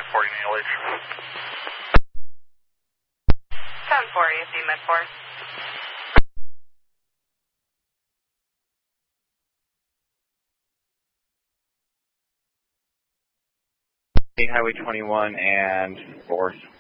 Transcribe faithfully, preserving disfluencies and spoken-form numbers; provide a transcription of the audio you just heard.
reporting A L H. ten four, A C Med four. Highway twenty-one and fourth.